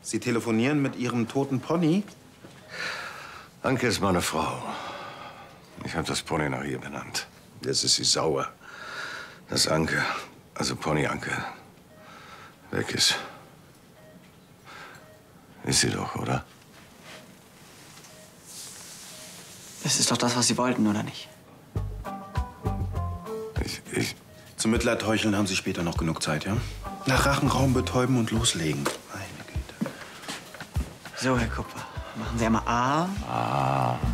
Sie telefonieren mit Ihrem toten Pony? Anke ist meine Frau. Ich habe das Pony nach ihr benannt. Jetzt ist sie sauer, dass Anke, also Pony Anke, weg ist. Ist sie doch, oder? Das ist doch das, was Sie wollten, oder nicht? Zum Mitleid heucheln haben Sie später noch genug Zeit, ja? Nach Rachenraum betäuben und loslegen. Meine Güte. So, Herr Kupfer, machen Sie einmal A. Ah.